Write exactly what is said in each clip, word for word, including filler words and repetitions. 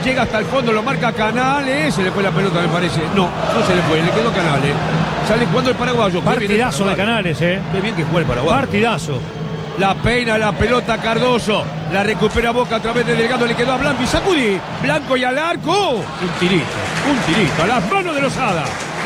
llega hasta el fondo, lo marca Canales, se le fue la pelota me parece, no, no se le fue, le quedó Canales, sale jugando el paraguayo. Partidazo de Canales, eh. Qué bien que juega el paraguayo. Partidazo. La peina la pelota Cardoso, la recupera Boca a través de Delgado, le quedó a Blanco y sacudí, Blanco y al arco, un tirito, un tirito, a las manos de Lozada.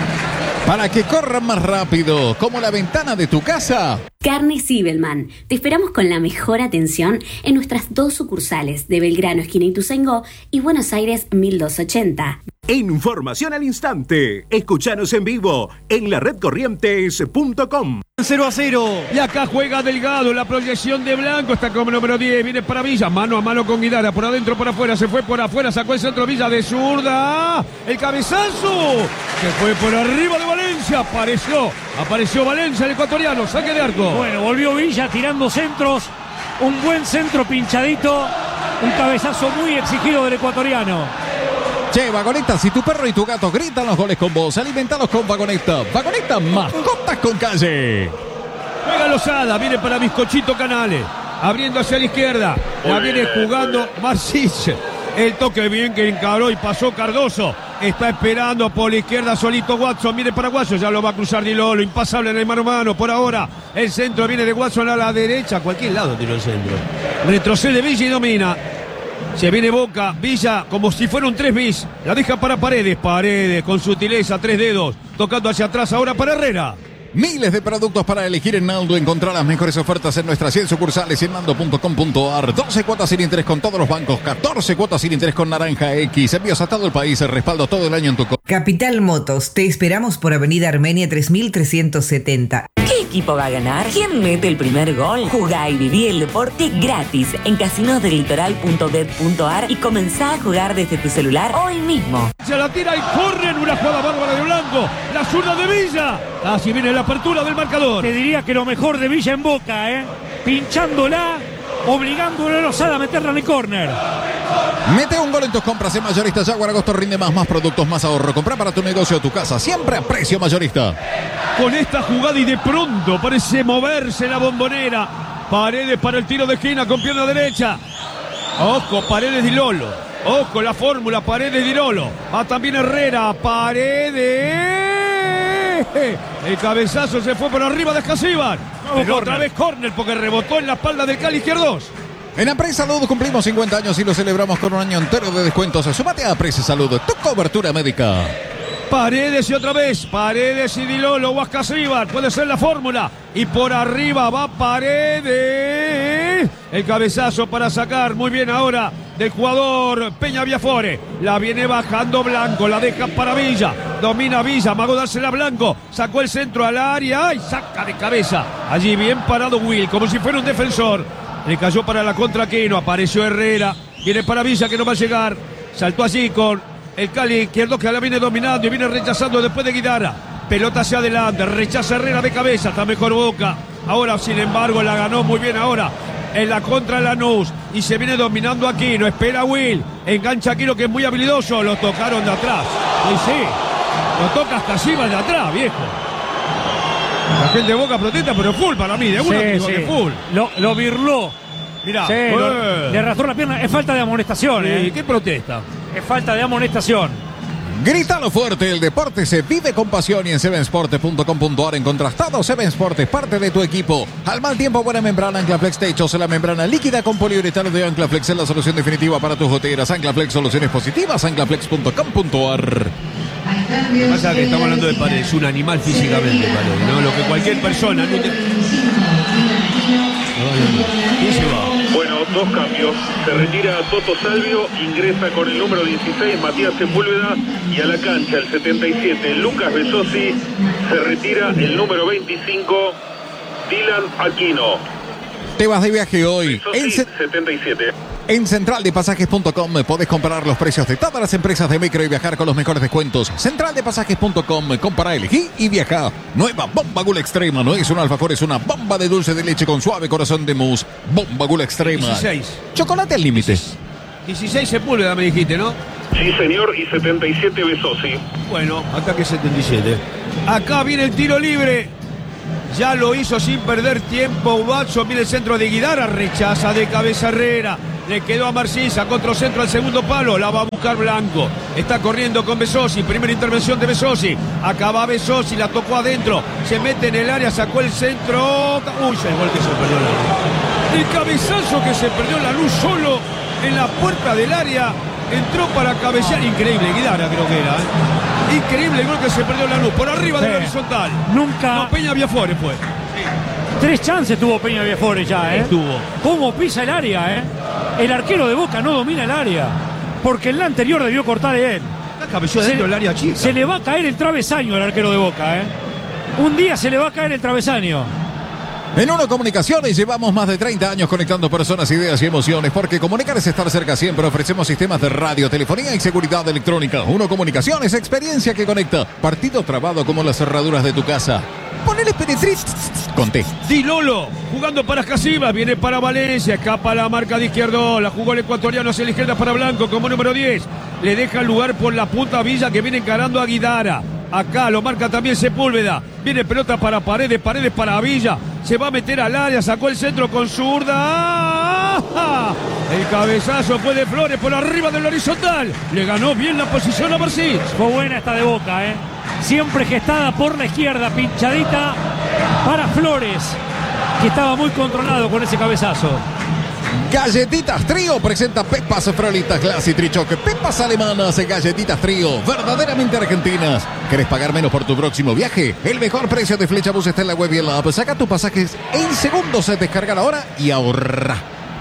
Para que corran más rápido, como la ventana de tu casa. Carne Zibelman. Te esperamos con la mejor atención en nuestras dos sucursales de Belgrano, esquina Ituzaingó, y Buenos Aires mil doscientos ochenta. Información al instante. Escuchanos en vivo en la red corrientes punto com. cero a cero. Y acá juega Delgado, la proyección de Blanco, está como número diez, viene para Villa, mano a mano con Guidara, por adentro, por afuera, se fue por afuera, sacó el centro Villa de zurda, el cabezazo, se fue por arriba de Valencia, apareció, apareció Valencia, el ecuatoriano, saque de arco. Bueno, volvió Villa tirando centros, un buen centro pinchadito, un cabezazo muy exigido del ecuatoriano. Che, Vagoneta, si tu perro y tu gato gritan los goles con vos, alimentalos con Vagoneta. Vagoneta, mascotas con calle. Juega Lozada, viene para Bizcochito Canales, abriendo hacia la izquierda, la viene jugando Marcich. El toque bien que encaró y pasó Cardoso. Está esperando por la izquierda solito Watson. Viene para Watson, ya lo va a cruzar Di Lolo. Impasable en el mano a mano por ahora. El centro viene de Watson a la derecha. A cualquier lado tiró el centro. Retrocede Villa y domina. Se viene Boca, Villa como si fuera un tres bis. La deja para Paredes. Paredes con sutileza, tres dedos. Tocando hacia atrás ahora para Herrera. Miles de productos para elegir en Naldo. Encontrar las mejores ofertas en nuestras cien sucursales y en naldo punto com punto ar. doce cuotas sin interés con todos los bancos. catorce cuotas sin interés con Naranja X. Envíos a todo el país. El respaldo todo el año en tu co. Capital Motos. Te esperamos por Avenida Armenia tres mil trescientos setenta. ¿Qué equipo va a ganar? ¿Quién mete el primer gol? Jugá y viví el deporte gratis en casinos del litoral punto bet punto ar y comenzá a jugar desde tu celular hoy mismo. Se la tira y corre en una jugada bárbara de Blanco. La zurda de Villa. Así viene la apertura del marcador. Te diría que lo mejor de Villa en Boca, ¿eh? Pinchándola, obligándole a Lozada a meterla en el córner. Mete un gol en tus compras en Mayorista Jaguar. Agosto rinde más, más productos, más ahorro. Comprá para tu negocio o tu casa, siempre a precio mayorista. Con esta jugada y de pronto parece moverse la Bombonera. Paredes para el tiro de esquina con pierna derecha. Ojo, Paredes Di Lolo. Ojo, la fórmula, Paredes Di Lolo. Va también Herrera, Paredes. El cabezazo se fue por arriba de Escasíbar. Pero otra vez córner porque rebotó en la espalda del Cali izquierdos. En Apres Salud cumplimos cincuenta años y lo celebramos con un año entero de descuentos. Sumate a Apres Salud, tu cobertura médica. Paredes y otra vez, Paredes y Di Lolo o Escasíbar, puede ser la fórmula. Y por arriba va Paredes. El cabezazo para sacar muy bien ahora del jugador Peña Viafore. La viene bajando Blanco, la deja para Villa. Domina Villa, mago dársela a Blanco. Sacó el centro al área y saca de cabeza. Allí bien parado Will, como si fuera un defensor. Le cayó para la contra Aquino, apareció Herrera. Viene para Villa que no va a llegar. Saltó allí con el Cali izquierdo que la viene dominando y viene rechazando después de Guidara. Pelota hacia adelante, rechaza Herrera de cabeza, está mejor Boca. Ahora, sin embargo, la ganó muy bien ahora. En la contra Lanús y se viene dominando Aquino, espera Will, engancha Aquino que es muy habilidoso, lo tocaron de atrás. Y sí, lo toca hasta arriba de atrás, viejo. La gente de Boca protesta, pero full para mí, de uno sí, digo sí. que full. Lo, lo birló. Mirá, sí, eh. lo, le arrastró la pierna, es falta de amonestación, ¿Y ¿eh? qué protesta? Es falta de amonestación. Grítalo fuerte, el deporte se vive con pasión y en seven sport punto com punto ar encontrás todo. Seven Sport es parte de tu equipo. Al mal tiempo, buena membrana Anclaflex Techos, la membrana líquida con poliuretano de Anclaflex es la solución definitiva para tus goteras. Anclaflex, soluciones positivas, anclaflex punto com punto ar. Lo que pasa es que estamos hablando de Paredes, es un animal físicamente, Paredes, ¿no? Lo que cualquier persona... No te... ¿Quién se va? Bueno, dos cambios. Se retira Toto Salvio, ingresa con el número dieciséis, Matías Sepúlveda, y a la cancha el setenta y siete, Lucas Besosi. Se retira el número veinticinco, Dylan Aquino. Te vas de viaje hoy. Besosi, En, ce- setenta y siete. en central de pasajes punto com podés comparar los precios de todas las empresas de micro y viajar con los mejores descuentos. central de pasajes punto com, compara, elegí y viaja. Nueva Bomba Gula Extrema, no es un alfajor, es una bomba de dulce de leche con suave corazón de mousse. Bomba Gula Extrema. dieciséis. Chocolate al límite. dieciséis Sepúlveda me dijiste, ¿no? Sí, señor, y setenta y siete Besosi. Bueno, ataque setenta y siete. Acá viene el tiro libre. Ya lo hizo sin perder tiempo Watson. Viene el centro de Guidara. Rechaza de cabeza Herrera. Le quedó a Marcís, sacó otro centro al segundo palo. La va a buscar Blanco. Está corriendo con Besosi. Primera intervención de Besosi. Acaba Besosi, la tocó adentro. Se mete en el área, sacó el centro. Uy, el gol que se perdió la luz. El cabezazo que se perdió la luz solo en la puerta del área. Entró para cabecear. Increíble, Guidara creo que era. ¿eh? Increíble el gol que se perdió la luz. Por arriba sí. del horizontal. Nunca. No, Peña Viafores fue. Sí. Tres chances tuvo Peña Viafores ya, ¿eh? Tuvo. ¿Cómo pisa el área, eh? El arquero de Boca no domina el área. Porque en la anterior debió cortar él. Cabeceó dentro del área chica. Se le va a caer el travesaño al arquero de Boca, ¿eh? Un día se le va a caer el travesaño. En Uno Comunicaciones llevamos más de treinta años conectando personas, ideas y emociones, porque comunicar es estar cerca siempre. Ofrecemos sistemas de radio, telefonía y seguridad electrónica. Uno Comunicaciones, experiencia que conecta. Partido trabado como las cerraduras de tu casa. Ponele Penetriz. Conté. Di Lolo, jugando para Casivas, viene para Valencia, escapa la marca de izquierdo, la jugó el ecuatoriano hacia la izquierda para Blanco como número diez. Le deja el lugar por la punta Villa que viene encarando a Guidara. Acá lo marca también Sepúlveda. Viene pelota para Paredes, Paredes para Villa. Se va a meter al área, sacó el centro con zurda. ¡Ah! El cabezazo fue de Flores por arriba del horizontal. Le ganó bien la posición a Marcís. Fue buena esta de Boca, ¿eh? Siempre gestada por la izquierda, pinchadita para Flores, que estaba muy controlado con ese cabezazo. Galletitas Trío presenta Pepas Frolitas Glass y Trichoque. Pepas alemanas, Galletitas Trío, verdaderamente argentinas. ¿Querés pagar menos por tu próximo viaje? El mejor precio de Flechabús está en la web y en la app. Saca tus pasajes en segundos, se descargan ahora y ahorra.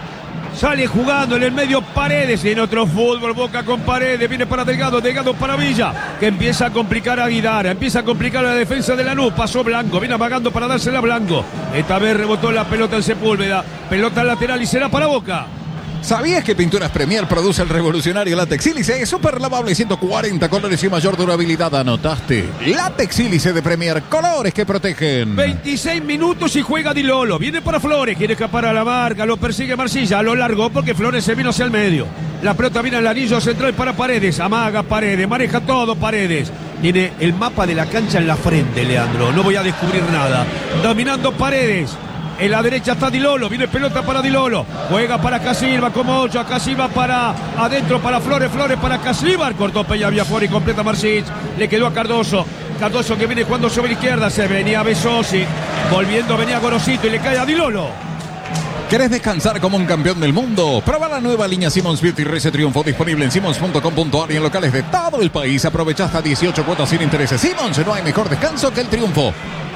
Sale jugando en el medio Paredes. En otro fútbol, Boca con Paredes. Viene para Delgado, Delgado para Villa, que empieza a complicar a Guidara. Empieza a complicar la defensa de Lanús. Pasó Blanco, viene amagando para dársela a Blanco. Esta vez rebotó la pelota en Sepúlveda. Pelota lateral y será para Boca. ¿Sabías que Pinturas Premier produce el revolucionario látex sílice? Super lavable, ciento cuarenta colores y mayor durabilidad. ¿Anotaste? Látex sílice de Premier, colores que protegen. veintiséis minutos y juega Di Lolo. Viene para Flores, quiere escapar a la marca, lo persigue Marcilla, lo largó porque Flores se vino hacia el medio. La pelota viene al anillo central para Paredes, amaga Paredes, maneja todo Paredes. Tiene el mapa de la cancha en la frente, Leandro, no voy a descubrir nada. Dominando Paredes. En la derecha está Di Lolo, viene pelota para Di Lolo. Juega para Casilva como ocho, Casilva para adentro para Flores, Flores para Casilva. Cortó Peña Viafore y completa Marcís. Le quedó a Cardoso. Cardoso que viene jugando sobre la izquierda. Se venía Besosi. Volviendo venía Gorosito y le cae a Di Lolo. ¿Querés descansar como un campeón del mundo? Prueba la nueva línea Simmons Beauty Rece Triunfo, disponible en simmons punto com punto a r y en locales de todo el país. Aprovecha hasta dieciocho cuotas sin intereses. Simmons, no hay mejor descanso que el triunfo.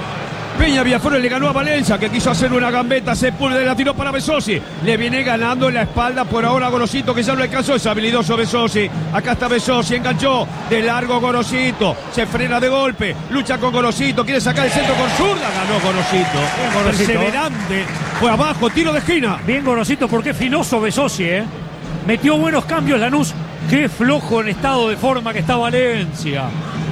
Peña Viafore le ganó a Valencia, que quiso hacer una gambeta, Sepúlveda la tiró para Besosi. Le viene ganando en la espalda por ahora Gorosito, que ya lo alcanzó, es habilidoso Besosi. Acá está Besosi, enganchó de largo Gorosito, se frena de golpe, lucha con Gorosito, quiere sacar el centro con zurda, ganó Gorosito. Gorosito. Perseverante, fue abajo, tiro de esquina. Bien Gorosito, porque filoso Besosi, ¿eh? Metió buenos cambios Lanús. Qué flojo en estado de forma que está Valencia.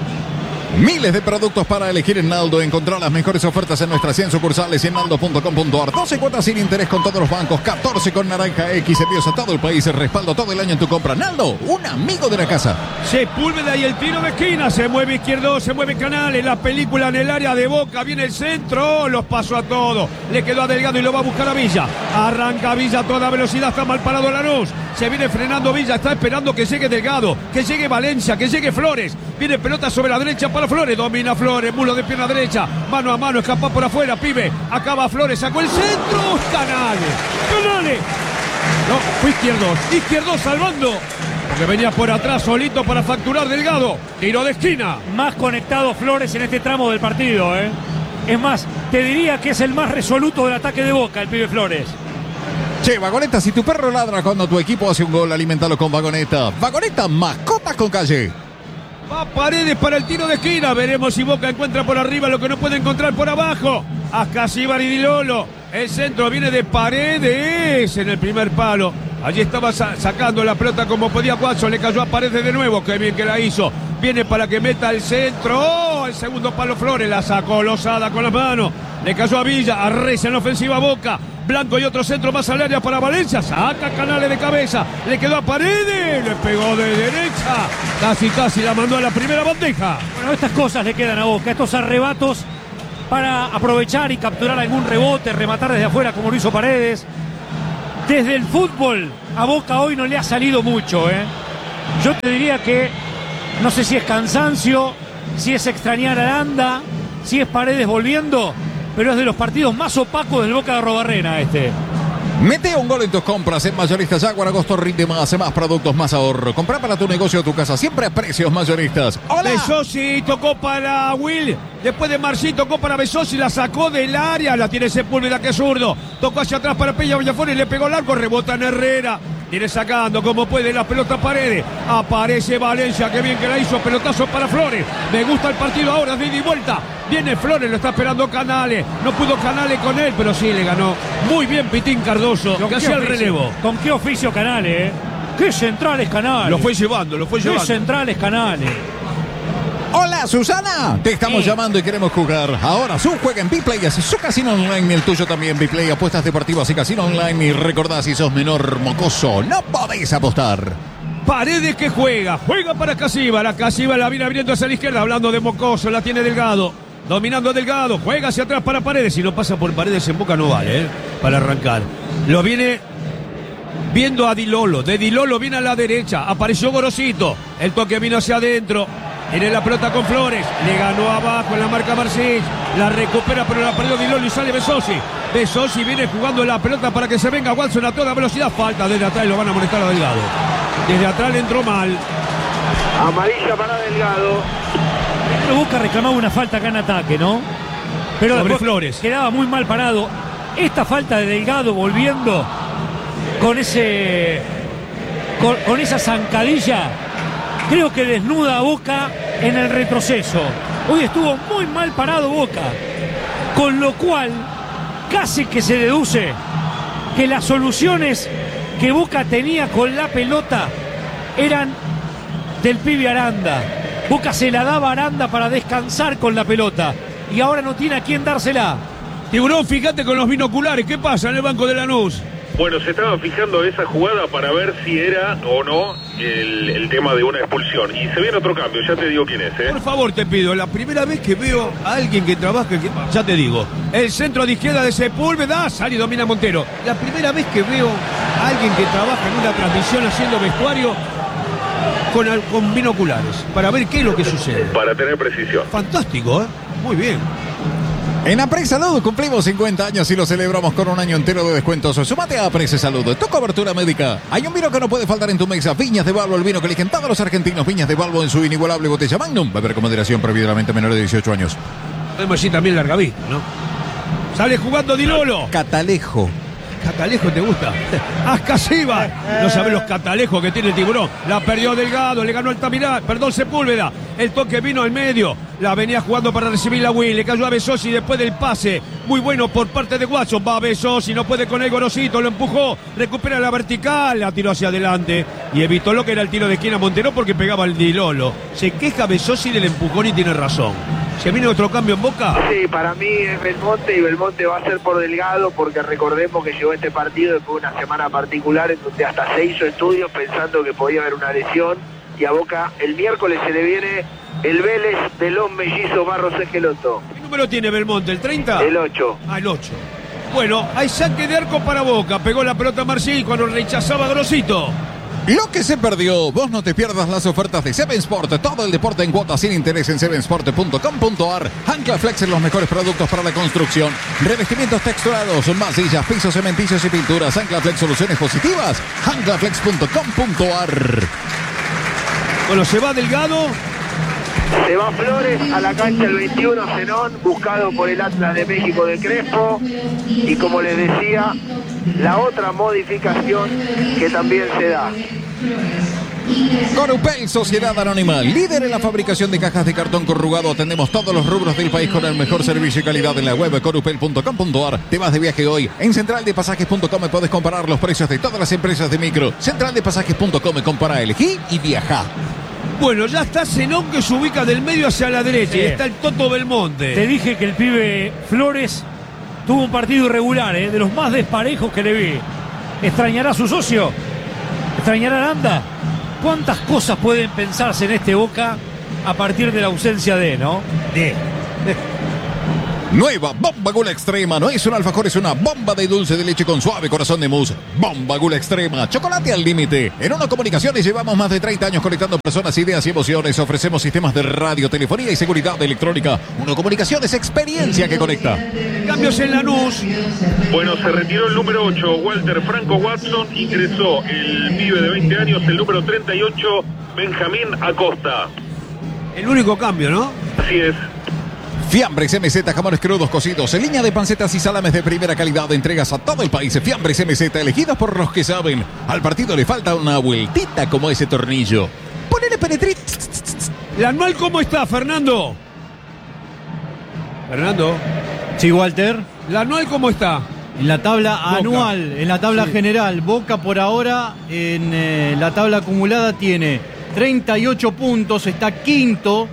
Miles de productos para elegir en Naldo. Encontrar las mejores ofertas en nuestras cien sucursales y en naldo punto com punto a r. doce cuotas sin interés con todos los bancos, catorce con Naranja X, envíos a todo el país, el respaldo todo el año en tu compra. Naldo, un amigo de la casa. Sepúlveda y el tiro de esquina, se mueve izquierdo, se mueve Canales, la película en el área de Boca, viene el centro, los pasó a todos, le quedó a Delgado y lo va a buscar a Villa. Arranca Villa a toda velocidad, está mal parado Lanús, se viene frenando Villa, está esperando que llegue Delgado, que llegue Valencia, que llegue Flores, viene pelota sobre la derecha para Flores, domina Flores, mulo de pierna derecha, mano a mano, escapa por afuera, pibe, acaba Flores, sacó el centro, Canales, Canales, no, fue izquierdo, izquierdo salvando, porque venía por atrás solito para facturar Delgado, tiro de esquina. Más conectado Flores en este tramo del partido, ¿eh? Es más, te diría que es el más resoluto del ataque de Boca, el pibe Flores. Che, Vagoneta, si tu perro ladra cuando tu equipo hace un gol, alimentalo con Vagoneta. Vagoneta, mascotas con calle. Va Paredes para el tiro de esquina. Veremos si Boca encuentra por arriba lo que no puede encontrar por abajo. Ascasíbar y Di Lolo. El centro viene de Paredes en el primer palo. Allí estaba sa sacando la pelota como podía Guacho. Le cayó a Paredes de nuevo. Qué bien que la hizo. Viene para que meta el centro. ¡Oh! El segundo palo Flores. La sacó Lozada con las manos. Le cayó a Villa. Arrecia en ofensiva Boca. Blanco y otro centro más al área para Valencia. Saca Canales de cabeza. Le quedó a Paredes. Le pegó de derecha. Casi, casi la mandó a la primera bandeja. Bueno, estas cosas le quedan a Boca. Estos arrebatos para aprovechar y capturar algún rebote. Rematar desde afuera como lo hizo Paredes. desde el fútbol a Boca hoy no le ha salido mucho, ¿eh? Yo te diría que no sé si es cansancio, si es extrañar a Aranda, si es Paredes volviendo, pero es de los partidos más opacos del Boca de Arrobarrena este. Mete un gol en tus compras en Mayoristas Jaguar. Agosto rinde más, más productos, más ahorro. Compra para tu negocio o tu casa, siempre a precios mayoristas. ¡Hola! Besosi tocó para Will. Después de Marcín tocó para Besosi, la sacó del área. La tiene Sepúlveda, que es zurdo. Tocó hacia atrás para Peña Villafón y le pegó el arco. Rebota en Herrera. Viene sacando como puede la pelota Paredes. Aparece Valencia, que bien que la hizo. Pelotazo para Flores. Me gusta el partido ahora, de ida y vuelta. Viene Flores, lo está esperando Canales. No pudo Canales con él, pero sí le ganó. Muy bien Pitín Cardoso, que hacía el relevo. ¿Con qué oficio Canales, eh? ¡Qué centrales Canales! Lo fue llevando, lo fue llevando. ¡Qué centrales Canales! Hola Susana, te estamos Sí. llamando y queremos jugar. Ahora su juega en Bplay, así su casino online, el tuyo también. Bplay, apuestas deportivas y casino online. Y recordá, si sos menor mocoso, no podéis apostar. Paredes que juega, juega para Casiva. La Casiva la viene abriendo hacia la izquierda, hablando de mocoso, la tiene Delgado. Dominando Delgado, juega hacia atrás para Paredes. Si no pasa por Paredes en Boca no vale, ¿eh? Para arrancar. Lo viene viendo a Di Lolo. De Di Lolo viene a la derecha. Apareció Gorosito. El toque vino hacia adentro. Tiene la pelota con Flores. Le ganó abajo en la marca Marcís. La recupera, pero la perdió Di Lolo y sale Besosi. Besosi viene jugando la pelota para que se venga Watson a toda velocidad. Falta desde atrás y lo van a molestar a Delgado. Desde atrás le entró mal. Amarilla para Delgado. Boca reclamaba una falta acá en ataque, ¿no? Pero Sobre después Flores. quedaba muy mal parado. Esta falta de Delgado volviendo con ese con, con esa zancadilla, creo que desnuda a Boca en el retroceso. Hoy estuvo muy mal parado Boca, con lo cual casi que se deduce que las soluciones que Boca tenía con la pelota eran del pibe Aranda. Boca se la daba a Aranda para descansar con la pelota y ahora no tiene a quién dársela. Tiburón, fíjate con los binoculares. ¿Qué pasa en el banco de Lanús? Bueno, se estaba fijando esa jugada para ver si era o no el, el tema de una expulsión. Y se viene otro cambio, ya te digo quién es, ¿eh? Por favor, te pido, la primera vez que veo a alguien que trabaja, que, ya te digo, el centro de izquierda de Sepúlveda, sale y domina Montero. La primera vez que veo a alguien que trabaja en una transmisión haciendo vestuario con, al- con binoculares, para ver qué es lo que sucede. Para tener precisión. Fantástico, ¿eh? Muy bien. En Apre Salud cumplimos cincuenta años y lo celebramos con un año entero de descuentos. Sumate a Apre Salud, tu cobertura médica. Hay un vino que no puede faltar en tu mesa. Viñas de Balbo, el vino que eligen todos los argentinos. Viñas de Balbo en su inigualable botella Magnum. Beber con moderación, prohibidamente menores de dieciocho años. Podemos decir también largavista, ¿no? Sale jugando Di Lolo. Catalejo. Catalejo, ¿te gusta? Ascasiva. No sabes los catalejos que tiene el Tiburón. La perdió Delgado, le ganó Altamirá, perdón, Sepúlveda. El toque vino al medio. La venía jugando para recibir la Will. Le cayó a Besosi después del pase. Muy bueno por parte de Watson. Va Besosi, no puede con el Gorosito. Lo empujó. Recupera la vertical. La tiró hacia adelante. Y evitó lo que era el tiro de esquina a Montero porque pegaba el Di Lolo. Se queja Besosi del empujón y tiene razón. ¿Se viene otro cambio en Boca? Sí, para mí es Belmonte y Belmonte va a ser por Delgado porque recordemos que llegó este partido después de una semana particular en donde hasta se hizo estudios pensando que podía haber una lesión y a Boca el miércoles se le viene el Vélez de los mellizos Barros Esqueloto. ¿Qué número tiene Belmonte? ¿El treinta? El ocho. Ah, el ocho. Bueno, hay saque de arco para Boca. Pegó la pelota Marcil cuando rechazaba Grosito. Lo que se perdió, vos no te pierdas las ofertas de Seven Sport. Todo el deporte en cuotas sin interés en seven sport punto com punto ar. Anclaflex en los mejores productos para la construcción. Revestimientos texturados, masillas, pisos, cementillos y pinturas. Anclaflex, soluciones positivas. Anclaflex punto com punto ar. Bueno, se va Delgado. Se va Flores a la cancha el veintiuno, Zenón, buscado por el Atlas de México de Crespo. Y como les decía, la otra modificación que también se da. Corupel, Sociedad Anónima, líder en la fabricación de cajas de cartón corrugado. Atendemos todos los rubros del país con el mejor servicio y calidad en la web corupel punto com punto ar. Te vas de viaje hoy. En central de pasajes punto com puedes comparar los precios de todas las empresas de micro. central de pasajes punto com, compara, elegí y viaja. Bueno, ya está Zenón que se ubica del medio hacia la derecha. Sí. Y está el Toto Belmonte. Te dije que el pibe Flores tuvo un partido irregular, ¿eh? De los más desparejos que le vi. ¿Extrañará a su socio? ¿Extrañará a Aranda? ¿Cuántas cosas pueden pensarse en este Boca a partir de la ausencia de, ¿no? De. Nueva Bomba Gula Extrema. No es un alfajor, es una bomba de dulce de leche con suave corazón de mousse. Bomba Gula Extrema. Chocolate al límite. En Uno Comunicaciones llevamos más de treinta años conectando personas, ideas y emociones. Ofrecemos sistemas de radio, telefonía y seguridad electrónica. Uno Comunicaciones, experiencia que conecta. Cambios en Lanús. Bueno, se retiró el número ocho, Walter Franco Watson. Ingresó el pibe de veinte años, el número treinta y ocho, Benjamín Acosta. El único cambio, ¿no? Así es. Fiambres M Z, jamones crudos cocidos, en línea de pancetas y salames de primera calidad, entregas a todo el país. Fiambres M Z, elegidos por los que saben. Al partido le falta una vueltita como ese tornillo. Ponele penetrit. ¿La anual cómo está, Fernando? Fernando. Sí, Walter. ¿La anual cómo está? En la tabla Boca. anual, en la tabla sí. general, Boca por ahora en eh, la tabla acumulada tiene treinta y ocho puntos, está quinto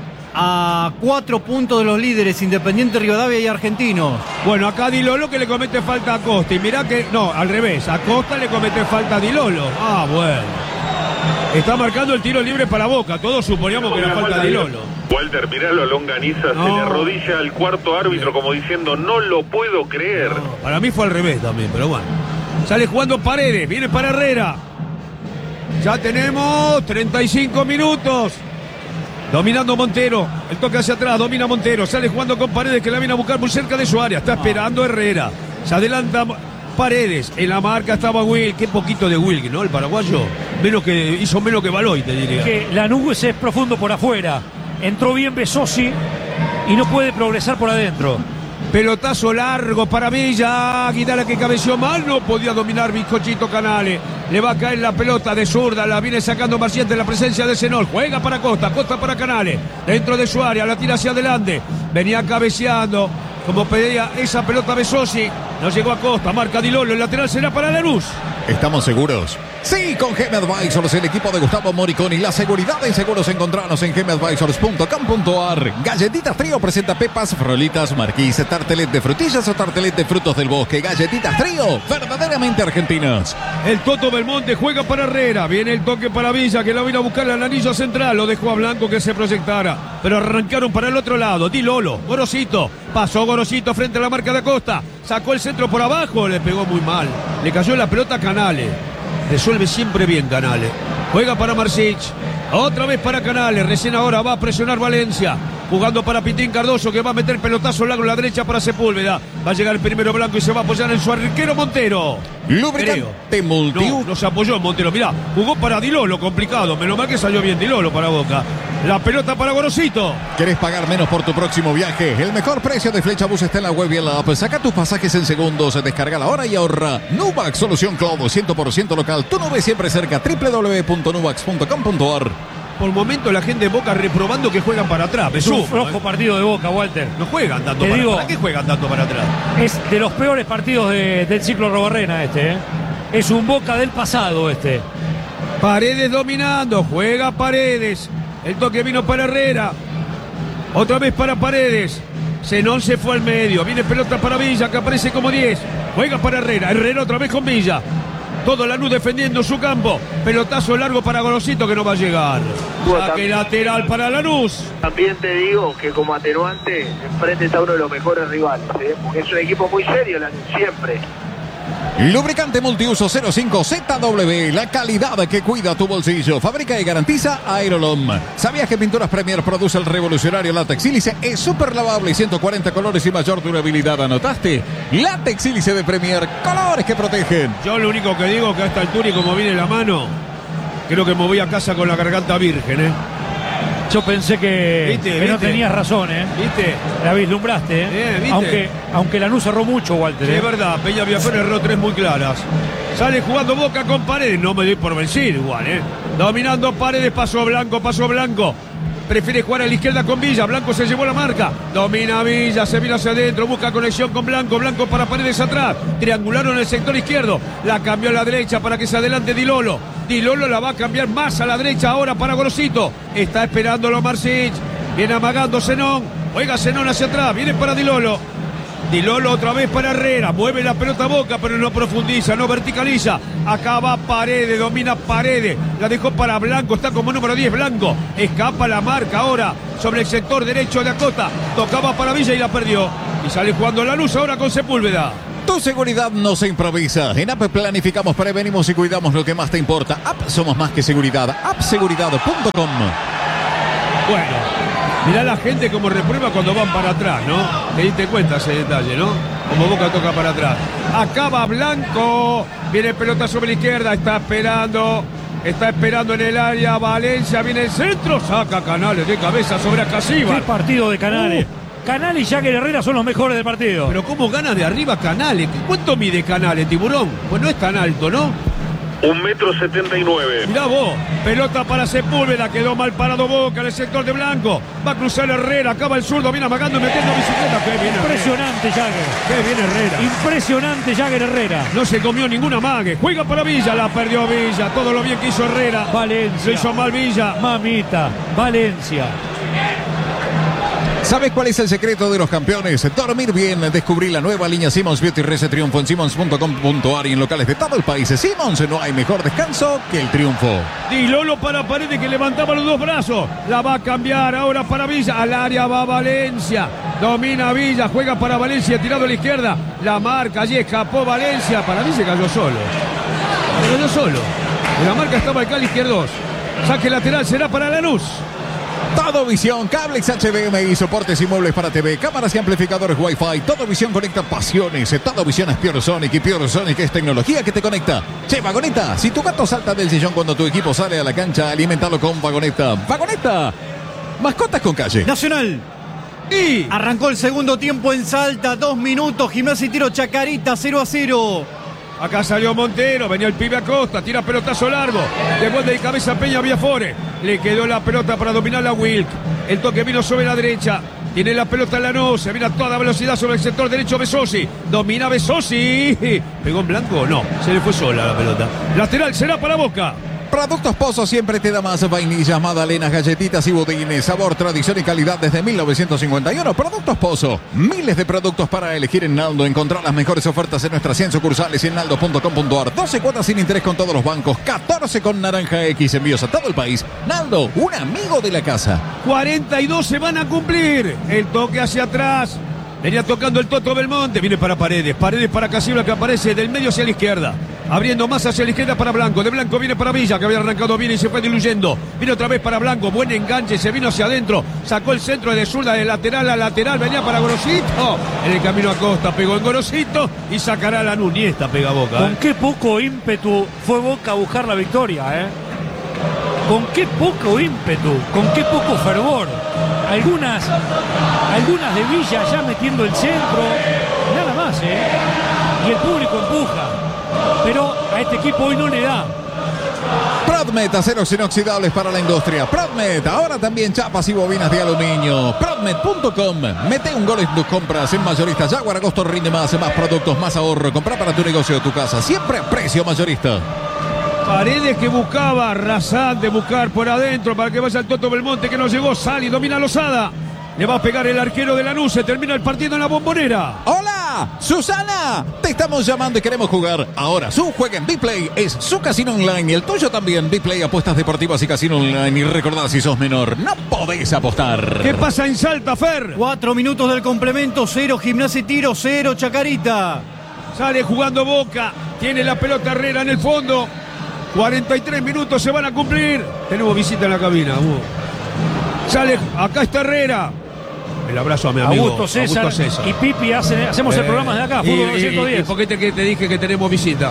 a cuatro puntos de los líderes, Independiente Rivadavia y Argentinos. Bueno, acá Di Lolo que le comete falta a Costa. Y mirá que, no, al revés, a Costa le comete falta a Di Lolo. Ah, bueno. Está marcando el tiro libre para Boca. Todos suponíamos que era falta a Di Lolo. Walter, miralo a Longaniza, no. Se le arrodilla al cuarto árbitro como diciendo, no lo puedo creer. No, para mí fue al revés también, pero bueno. Sale jugando Paredes, viene para Herrera. Ya tenemos treinta y cinco minutos. Dominando Montero, el toque hacia atrás, domina Montero, sale jugando con Paredes que la viene a buscar muy cerca de su área, está esperando Herrera, se adelanta Paredes, en la marca estaba Will, qué poquito de Will, ¿no? El paraguayo, menos que, hizo menos que Baloy, te diría. Que Lanús es profundo por afuera, entró bien Besosi y no puede progresar por adentro. Pelotazo largo para Villa, Aguilera que cabeció mal, no podía dominar Bizcochito Canales. Le va a caer la pelota de zurda, la viene sacando Marciente en la presencia de Zenol. Juega para Costa, Costa para Canales. Dentro de su área, la tira hacia adelante. Venía cabeceando, como pedía esa pelota Besosi. No llegó a Costa, marca Di Lolo, el lateral será para Lanús. ¿Estamos seguros? Sí, con G M Advisors, el equipo de Gustavo Moriconi. La seguridad en seguros, encontranos en g m advisors punto com punto a r. Galletitas Trío presenta pepas, frolitas, marquís, tartelet de frutillas o tartelet de frutos del bosque. Galletitas Trío, verdaderamente argentinas. El Toto Belmonte juega para Herrera. Viene el toque para Villa, que la vino a buscar al anillo central. Lo dejó a Blanco que se proyectara. Pero arrancaron para el otro lado. Di Lolo, Gorosito. Pasó Gorosito frente a la marca de Acosta. Sacó el centro por abajo, le pegó muy mal. Le cayó la pelota a Canales. Resuelve siempre bien Canales. Juega para Marsic. Otra vez para Canales. Recién ahora va a presionar Valencia. Jugando para Pitín Cardoso, que va a meter pelotazo largo a la derecha para Sepúlveda. Va a llegar el primero Blanco y se va a apoyar en su arquero Montero. Lubricante Multiuso. No, no se apoyó en Montero. Mirá, jugó para Di Lolo, complicado. Menos mal que salió bien Di Lolo para Boca. La pelota para Gorosito. ¿Querés pagar menos por tu próximo viaje? El mejor precio de Flechabús está en la web y en la app. Saca tus pasajes en segundos, descarga la hora y ahorra. Nubax, solución cloud, cien por ciento local. Tu nube siempre cerca. doble u doble u doble u punto nubax punto com punto a r. Por el momento la gente de Boca reprobando que juegan para atrás. Es un flojo partido de Boca, Walter. No juegan tanto Te para digo, atrás. ¿Para qué juegan tanto para atrás? Es de los peores partidos de, del ciclo Robarrena este, ¿eh? Es un Boca del pasado este. Paredes dominando, juega Paredes. El toque vino para Herrera. Otra vez para Paredes. Zenón se fue al medio. Viene pelota para Villa, que aparece como diez. Juega para Herrera. Herrera otra vez con Villa. Todo Lanús defendiendo su campo. Pelotazo largo para Gorosito que no va a llegar. Saque lateral para Lanús. También te digo que como atenuante enfrente está uno de los mejores rivales, ¿eh? Porque es un equipo muy serio Lanús, siempre. Lubricante multiuso cero cinco Z W, la calidad que cuida tu bolsillo. Fabrica y garantiza Aerolom. ¿Sabías que Pinturas Premier produce el revolucionario látex sílice? Es súper lavable y ciento cuarenta colores y mayor durabilidad. ¿Anotaste? Látex sílice de Premier, colores que protegen. Yo lo único que digo que a esta altura y como viene la mano, creo que me voy a casa con la garganta virgen, ¿eh? Yo pensé que, ¿Viste, que viste? no tenías razón, ¿eh? ¿Viste? La vislumbraste, ¿eh? Eh, ¿viste? Aunque, aunque Lanús cerró mucho, Walter. Sí, ¿eh? es verdad, Peña Villafuera erró tres muy claras. Sale jugando Boca con Paredes, no me doy por vencido igual, ¿eh? Dominando Paredes, paso Blanco, paso Blanco. Prefiere jugar a la izquierda con Villa, Blanco se llevó la marca. Domina Villa, se vino hacia adentro, busca conexión con Blanco, Blanco para Paredes atrás. Triangularon en el sector izquierdo, la cambió a la derecha para que se adelante Di Lolo. Di Lolo la va a cambiar más a la derecha ahora para Gorosito. Está esperándolo Marsic, viene amagando Zenón, juega Zenón hacia atrás, viene para Di Lolo. Di Lolo otra vez para Herrera. Mueve la pelota a Boca, pero no profundiza, no verticaliza. Acá va Paredes, domina Paredes. La dejó para Blanco, está como número diez Blanco. Escapa la marca ahora sobre el sector derecho de Acosta. Tocaba para Villa y la perdió. Y sale jugando Lanús ahora con Sepúlveda. Tu seguridad no se improvisa. En A P planificamos, prevenimos y cuidamos lo que más te importa. A P somos más que seguridad. app seguridad punto com. Bueno, mirá la gente como reprueba cuando van para atrás, ¿no? Te diste cuenta ese detalle, ¿no? Como Boca toca para atrás. Acaba Blanco. Viene pelota sobre la izquierda. Está esperando. Está esperando en el área. Valencia viene el centro. Saca Canales de cabeza sobre Acasíbar. Qué partido de Canales. Uh. Canales y Jagger Herrera son los mejores del partido. Pero cómo gana de arriba Canales. ¿Cuánto mide Canales, Tiburón? Pues no es tan alto, ¿no? Un metro setenta y nueve. Mirá vos, pelota para Sepúlveda, quedó mal parado Boca en el sector de Blanco. Va a cruzar Herrera, acaba el zurdo, viene amagando y metiendo bicicleta. Qué bien Impresionante Jagger. Qué bien Herrera. Impresionante Jagger Herrera. No se comió ninguna mague. Juega para Villa, la perdió Villa. Todo lo bien que hizo Herrera. Valencia. Lo hizo mal Villa. Mamita, Valencia. ¿Sabes cuál es el secreto de los campeones? Dormir bien. Descubrí la nueva línea Simmons Beauty Rese Triunfo en simmons punto com punto a r y en locales de todo el país. Simmons, no hay mejor descanso que el triunfo. Di Lolo para Paredes que levantaba los dos brazos. La va a cambiar ahora para Villa. Al área va Valencia. Domina Villa. Juega para Valencia. Tirado a la izquierda. La marca. Allí escapó Valencia. Para mí se cayó solo. Se cayó solo. En la marca estaba el Cali izquierdos. Saque lateral será para Lanús. Todo Visión, cables H D M I, soportes y muebles para T V, cámaras y amplificadores Wi-Fi. Todo Visión conecta pasiones. Todo Visión es Pure Sonic y Pure Sonic es tecnología que te conecta. Che, Vagoneta, si tu gato salta del sillón cuando tu equipo sale a la cancha, alimentalo con Vagoneta. Vagoneta, mascotas con calle. Nacional. Y arrancó el segundo tiempo en Salta, dos minutos, Gimnasia y Tiro Chacarita, cero a cero. Acá salió Montero, venía el pibe Acosta, tira pelotazo largo, devuelve de cabeza Peña Viafore, le quedó la pelota para dominar la Wilk, el toque vino sobre la derecha, tiene la pelota Lanús, se viene a toda velocidad sobre el sector derecho Besosi, domina Besosi, ¿pegó en blanco? No, se le fue sola la pelota, lateral será para Boca. Productos Pozo siempre te da más. Vainillas, magdalenas, galletitas y budines. Sabor, tradición y calidad desde mil novecientos cincuenta y uno. Productos Pozo. Miles de productos para elegir en Naldo. Encontrar las mejores ofertas en nuestras cien sucursales y en naldo punto com punto a r. doce cuotas sin interés con todos los bancos. catorce con Naranja X. Envíos a todo el país. Naldo, un amigo de la casa. cuarenta y dos se van a cumplir. El toque hacia atrás. Venía tocando el Toto Belmonte. Viene para Paredes. Paredes para Casibla que aparece del medio hacia la izquierda. Abriendo más hacia la izquierda para Blanco. De Blanco viene para Villa, que había arrancado bien y se fue diluyendo. Viene otra vez para Blanco. Buen enganche. Se vino hacia adentro. Sacó el centro de zurda de lateral a lateral. Venía para Gorosito. En el camino a Costa pegó en Gorosito y sacará la Nuniesta. Pega Boca. Con ¿eh? qué poco ímpetu fue Boca a buscar la victoria, ¿eh? Con qué poco ímpetu. Con qué poco fervor. Algunas, algunas de Villa ya metiendo el centro. Nada más, ¿eh? Y el público empuja. Pero a este equipo hoy no le da. Prodmet, aceros inoxidables para la industria. Prodmet, ahora también chapas y bobinas de aluminio. Prodmet punto com. Mete un gol en tus compras en mayorista. Jaguar Agosto rinde más, más productos, más ahorro. Compra para tu negocio o tu casa. Siempre a precio mayorista. Paredes que buscaba, rasante buscar por adentro para que vaya el Toto Belmonte que no llegó. Sale y domina Lozada. Le va a pegar el arquero de Lanús. Se termina el partido en la Bombonera. ¡Hola! ¡Susana! Te estamos llamando y queremos jugar. Ahora su juega en Bplay es su casino online y el tuyo también. Bplay, apuestas deportivas y casino online. Y recordad, si sos menor, no podés apostar. ¿Qué pasa en Salta, Fer? Cuatro minutos del complemento, cero Gimnasia y Tiro, cero Chacarita. Sale jugando Boca. Tiene la pelota Herrera en el fondo. cuarenta y tres minutos se van a cumplir. Tenemos visita en la cabina. Uh. Sale, acá está Herrera. El abrazo a mi amigo Augusto César, Augusto César. y Pipi hacen, hacemos eh, el programa de acá, y, Fútbol y, novecientos diez. ¿Y por qué te, que te dije que tenemos visita?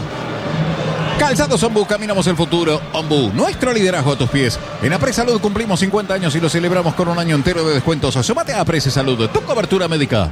Calzados Ombu, caminamos el futuro. Ombu, nuestro liderazgo a tus pies. En Apre Salud cumplimos cincuenta años y lo celebramos con un año entero de descuentos. Asómate a Apre Salud, tu cobertura médica.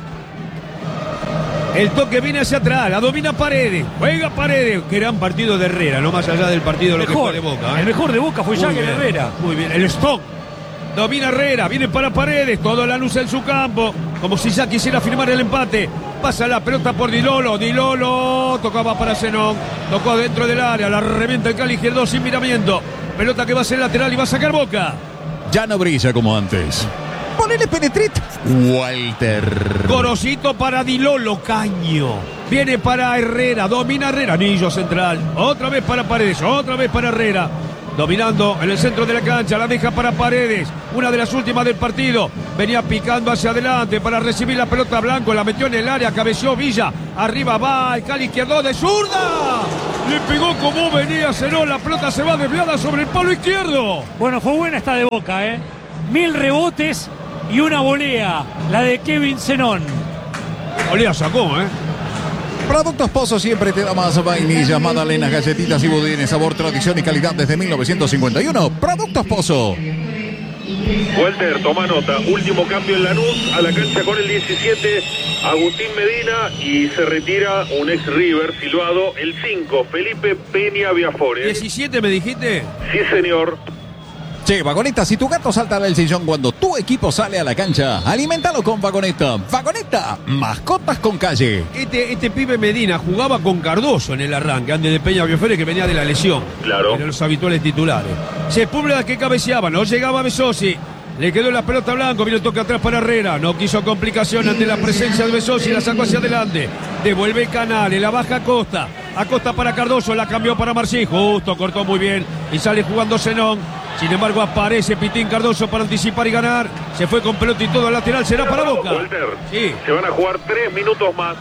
El toque viene hacia atrás, la domina Paredes. Juega Paredes. Gran partido de Herrera, no más allá del partido lo Mejor, que fue de Boca. ¿eh? El mejor de Boca fue Jagger Herrera. Muy bien, el stock. Domina Herrera, viene para Paredes, toda la luz en su campo, como si ya quisiera firmar el empate. Pasa la pelota por Di Lolo, Di Lolo tocaba para Zenón, tocó dentro del área, la revienta el Cali izquierdo sin miramiento. Pelota que va a ser lateral y va a sacar Boca. Ya no brilla como antes. Ponele Penetrit. Walter. Gorosito para Dilolo, Caño. Viene para Herrera, domina Herrera, anillo central. Otra vez para Paredes, otra vez para Herrera. Dominando en el centro de la cancha, la deja para Paredes. Una de las últimas del partido. Venía picando hacia adelante para recibir la pelota Blanco. La metió en el área, cabeció Villa. Arriba va el Cali izquierdo de zurda. Le pegó como venía Zenón. La pelota se va desviada sobre el palo izquierdo. Bueno, fue buena esta de Boca, ¿eh? Mil rebotes y una volea. La de Kevin Zenón. Volea sacó, ¿eh? Productos Pozo siempre te da más vainillas, magdalenas, galletitas y budines, sabor, tradición y calidad desde mil novecientos cincuenta y uno. Productos Pozo. Walter, toma nota. Último cambio en Lanús. A la cancha con el diecisiete, Agustín Medina. Y se retira un ex River silbado, el cinco, Felipe Peña Viafore. ¿diecisiete me dijiste? Sí, señor. Che, Vagoneta, si tu gato salta del sillón cuando tu equipo sale a la cancha, alimentalo con Vagoneta. Vagoneta, mascotas con calle. Este, este pibe Medina jugaba con Cardoso en el arranque, antes de Peña Viafore, que venía de la lesión. Claro. Eran los habituales titulares. Sepúlveda que cabeceaba, no llegaba Besosi. Le quedó la pelota Blanco, vino el toque atrás para Herrera. No quiso complicación ante la presencia de Besosi, la sacó hacia adelante. Devuelve Canales, la baja Acosta. Acosta para Cardoso, la cambió para Marcí. Justo, cortó muy bien y sale jugando Zenón. Sin embargo, aparece Pitín Cardoso para anticipar y ganar. Se fue con pelota y todo al lateral. Será para Boca. Walter, sí. Se van a jugar tres minutos más.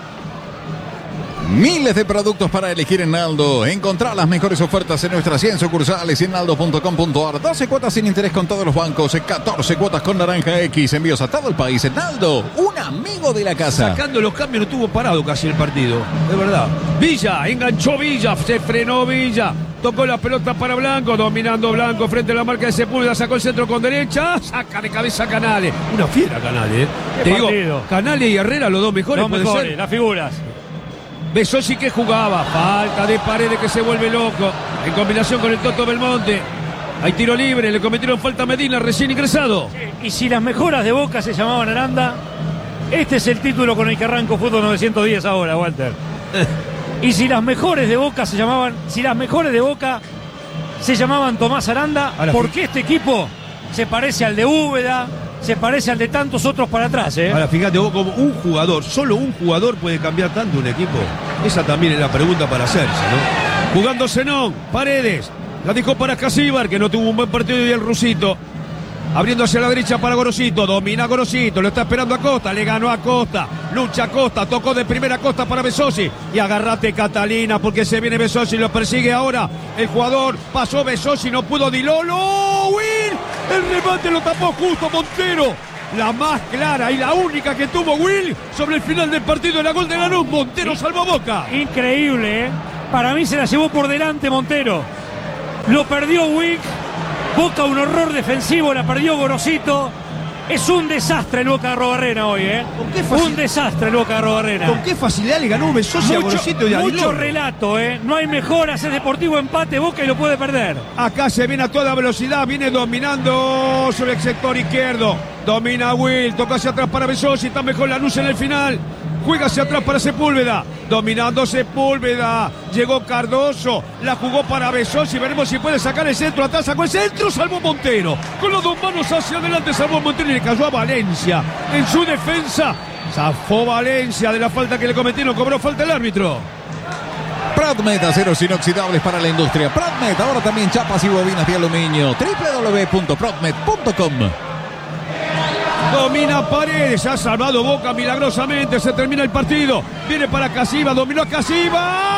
Miles de productos para elegir en Naldo. Encontrar las mejores ofertas en nuestras cien sucursales en naldo punto com punto ar. doce cuotas sin interés con todos los bancos. catorce cuotas con Naranja X. Envíos a todo el país. En Naldo, un amigo de la casa. Sacando los cambios, no estuvo parado casi el partido. Es verdad. Villa, enganchó Villa. Se frenó Villa. Tocó la pelota para Blanco, dominando Blanco frente a la marca de Sepúlveda, sacó el centro con derecha, saca de cabeza Canales. Una fiera Canales, ¿eh? Te digo, Canales y Herrera, los dos mejores, los puede mejores, ser. las figuras. Besosi que jugaba, falta de Paredes que se vuelve loco, en combinación con el Toto Belmonte. Hay tiro libre, le cometieron falta a Medina, recién ingresado. Sí, y si las mejoras de Boca se llamaban Aranda, este es el título con el que arranco Fútbol novecientos diez ahora, Walter. Y si las mejores de Boca se llamaban, si las mejores de Boca se llamaban Tomás Aranda, Ahora, porque este equipo se parece al de Úbeda, se parece al de tantos otros para atrás, ¿eh? Ahora fíjate vos, como un jugador, solo un jugador puede cambiar tanto un equipo. Esa también es la pregunta para hacerse, ¿no? Jugando Zenón, Paredes, la dejó para Casíbar, que no tuvo un buen partido, y el Rusito. Abriendo hacia la derecha para Gorosito, domina Gorosito, lo está esperando Acosta, le ganó a Acosta, lucha Acosta, tocó de primera Acosta para Besosi, y agarrate Catalina porque se viene Besosi, lo persigue ahora el jugador, pasó Besosi, no pudo Dilolo, Will, el remate lo tapó justo Montero, la más clara y la única que tuvo Will sobre el final del partido, la gol de Lanús. Montero salvó a Boca. Increíble, ¿eh? Para mí se la llevó por delante Montero, lo perdió Will. Boca un horror defensivo, la perdió Gorosito. Es un desastre el Boca de Arrobarrena hoy, ¿eh? ¿Con qué facil... Un desastre el Boca de Arrobarrena. ¿Con qué facilidad le ganó Besosi a Gorosito y a Mucho Aguilón? relato, ¿eh? No hay mejoras, es Deportivo empate, Boca y lo puede perder. Acá se viene a toda velocidad, viene dominando sobre el sector izquierdo. Domina Will, toca hacia atrás para Besosi, está mejor Lanús en el final. Juega hacia atrás para Sepúlveda, dominando Sepúlveda, llegó Cardoso, la jugó para Besosi, veremos si puede sacar el centro, atrás sacó el centro, salvó Montero, con las dos manos hacia adelante salvó Montero y le cayó a Valencia, en su defensa, zafó Valencia de la falta que le cometieron, cobró falta el árbitro. Pradmet, aceros inoxidables para la industria. Pradmet, ahora también chapas y bobinas de aluminio. doble u doble u doble u punto pradmet punto com. Domina Paredes, ha salvado Boca milagrosamente, se termina el partido, viene para Casiva, dominó a Casiva.